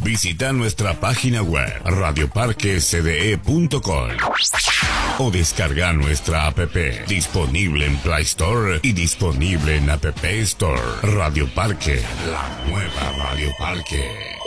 Visita nuestra página web radioparquesde.com o descarga nuestra app, disponible en Play Store y disponible en App Store. Radio Parque, la nueva Radio Parque.